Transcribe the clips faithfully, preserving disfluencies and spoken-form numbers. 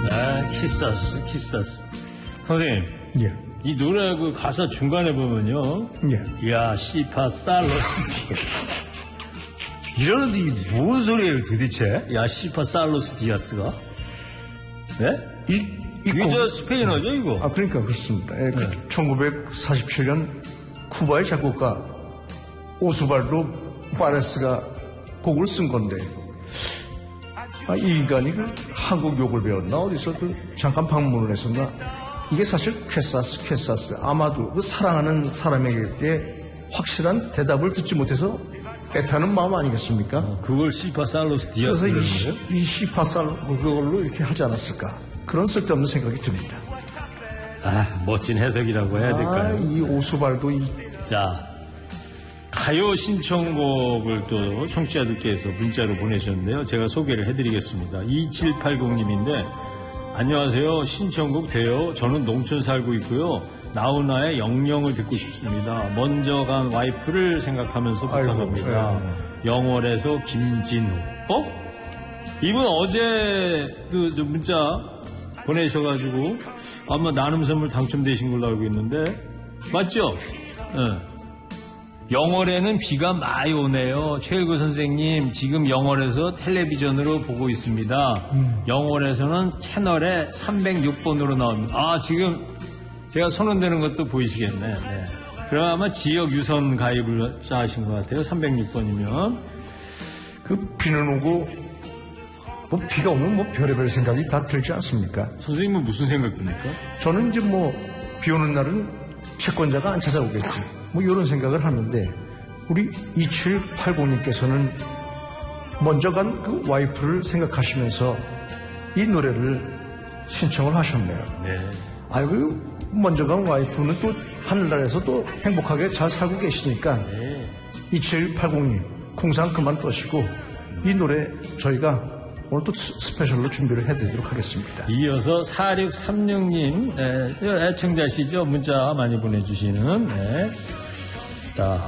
아, 키사스, 키사스. 선생님. 예. 이 노래 그 가사 중간에 보면요. 예. 야, 씨파 살로스. 이러는데 이게 뭔 소리예요 도대체? 야, 씨파 살로스 디아스가? 네? 이, 이 이게 곡, 저 스페인어죠, 이거? 아, 그러니까 그렇습니다. 예, 그 네. 천구백사십칠 년 쿠바의 작곡가 오스발도 파레스가 곡을 쓴 건데, 아, 이 인간이 그 한국 욕을 배웠나? 어디서 그 잠깐 방문을 했었나? 이게 사실 쾌사스, 쾌사스. 아마도 그 사랑하는 사람에게 확실한 대답을 듣지 못해서 애타는 마음 아니겠습니까? 어, 그걸 씨파 살로스 디아스. 그래서 이, 시, 이 시파살 그걸로 이렇게 하지 않았을까? 그런 쓸데없는 생각이 듭니다. 아, 멋진 해석이라고 해야 될까요? 아, 이 오수발도 이. 자, 가요 신청곡을 또 청취자들께서 문자로 보내셨는데요. 제가 소개를 해드리겠습니다. 이칠팔공님인데 안녕하세요. 신청곡 돼요. 저는 농촌 살고 있고요. 나훈아의 영영을 듣고 싶습니다. 먼저 간 와이프를 생각하면서 부탁합니다. 아이고, 영월에서 김진우. 어? 이분 어제 그 문자 보내셔가지고 아마 나눔 선물 당첨되신 걸로 알고 있는데 맞죠? 네. 영월에는 비가 많이 오네요. 최일구 선생님 지금 영월에서 텔레비전으로 보고 있습니다. 음. 영월에서는 채널에 삼백육 번으로 나옵니다. 아 지금 제가 손 흔드는 것도 보이시겠네. 네. 그럼 아마 지역 유선 가입을 하신 것 같아요. 삼백육 번이면. 그 비는 오고 뭐 비가 오면 뭐 별의별 생각이 다 들지 않습니까? 선생님은 무슨 생각 듭니까? 저는 이제 뭐 비 오는 날은 채권자가 안 찾아오겠지. 뭐 이런 생각을 하는데 우리 이칠팔공님께서는 먼저 간 그 와이프를 생각하시면서 이 노래를 신청을 하셨네요. 네. 아이고 먼저 간 와이프는 또 하늘나라에서 또 행복하게 잘 살고 계시니까 네. 이칠팔공님 궁상 그만 떠시고 이 노래 저희가 오늘 또 스페셜로 준비를 해드리도록 하겠습니다. 이어서 사육삼육님 네, 애청자시죠? 문자 많이 보내주시는 네. 자,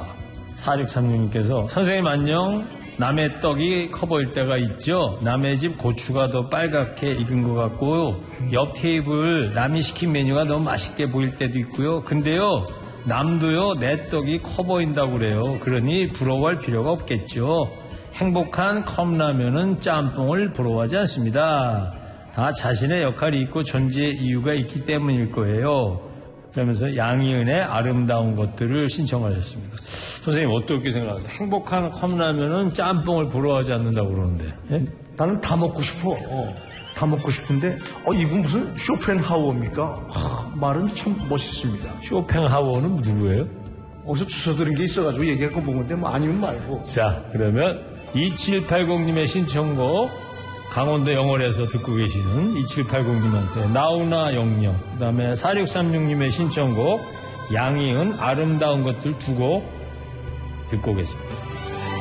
사육삼육님께서 선생님 안녕. 남의 떡이 커 보일 때가 있죠. 남의 집 고추가 더 빨갛게 익은 것 같고요. 옆 테이블 남이 시킨 메뉴가 너무 맛있게 보일 때도 있고요. 근데요 남도요 내 떡이 커 보인다고 그래요. 그러니 부러워할 필요가 없겠죠. 행복한 컵라면은 짬뽕을 부러워하지 않습니다. 다 자신의 역할이 있고 존재의 이유가 있기 때문일 거예요. 그러면서 양희은의 아름다운 것들을 신청하셨습니다. 선생님 어떻게 생각하세요? 행복한 컵라면은 짬뽕을 부러워하지 않는다고 그러는데. 예? 나는 다 먹고 싶어. 어, 다 먹고 싶은데 어, 이분 무슨 쇼펜하우어입니까? 하, 말은 참 멋있습니다. 쇼팽하우어는 누구예요? 어디서 주워들은 게 있어가지고 얘기할 거 보는데 뭐 아니면 말고. 자, 그러면 이칠팔공님의 신청곡 강원도 영월에서 듣고 계시는 이칠팔공님한테 나훈아 영영, 그 다음에 사육삼육님의 신청곡 양희은 아름다운 것들 두 곡 듣고 계십니다.